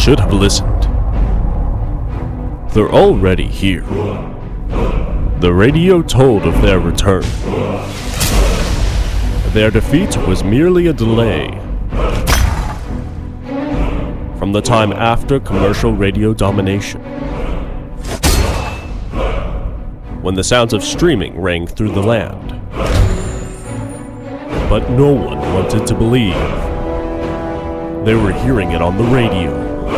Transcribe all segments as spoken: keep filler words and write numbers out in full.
should have listened. They're already here. The radio told of their return. Their defeat was merely a delay from the time after commercial radio domination, when the sounds of streaming rang through the land. But no one wanted to believe. They were hearing it on the radio.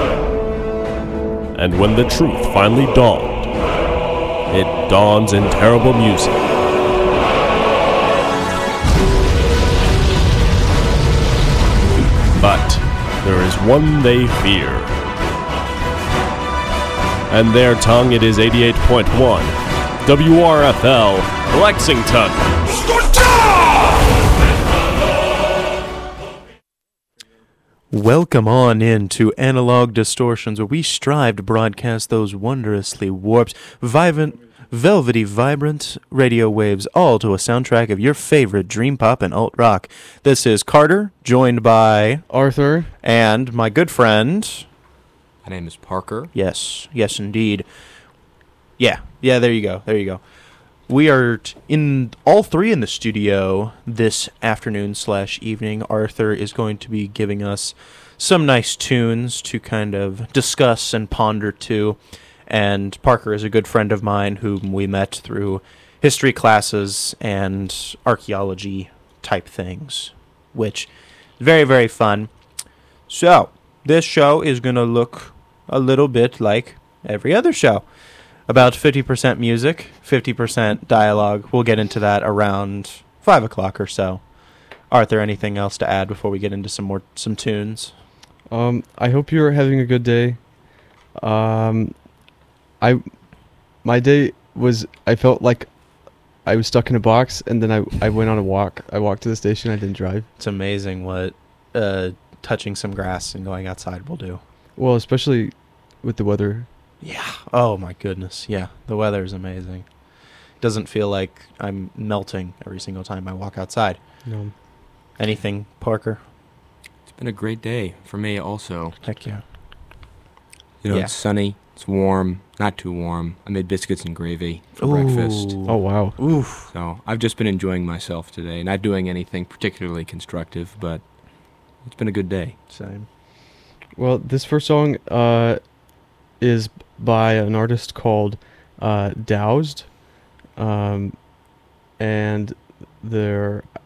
And when the truth finally dawned, it dawns in terrible music. But there is one they fear. And their tongue, it is eighty-eight point one W R F L Lexington. Welcome on in to Analog Distortions, where we strive to broadcast those wondrously warped, vibrant, velvety, vibrant radio waves, all to a soundtrack of your favorite dream pop and alt rock. This is Carter, joined by Arthur, and my good friend. My name is Parker. Yes, yes, indeed. Yeah, yeah. There you go. There you go. We are t- in all three in the studio this afternoon slash evening. Arthur is going to be giving us some nice tunes to kind of discuss and ponder to. And Parker is a good friend of mine whom we met through history classes and archaeology type things, which is very, very fun. So, this show is going to look a little bit like every other show. About fifty percent music, fifty percent dialogue. We'll get into that around five o'clock or so. Arthur, anything else to add before we get into some more some tunes? um, I hope you're having a good day. Um, I, my day was, I felt like I was stuck in a box, and then I, I went on a walk. I walked to the station, I didn't drive. It's amazing what uh, touching some grass and going outside will do. Well, especially with the weather. Yeah. Oh, my goodness. Yeah, the weather is amazing. Doesn't feel like I'm melting every single time I walk outside. No. Anything, Parker? It's been a great day for me also. Heck yeah. You know, Yeah. it's sunny, it's warm, not too warm. I made biscuits and gravy for Ooh. breakfast. Oh, wow. Oof. So I've just been enjoying myself today. Not doing anything particularly constructive, but it's been a good day. Same. Well, this first song uh, is by an artist called uh, Doused. Um, and their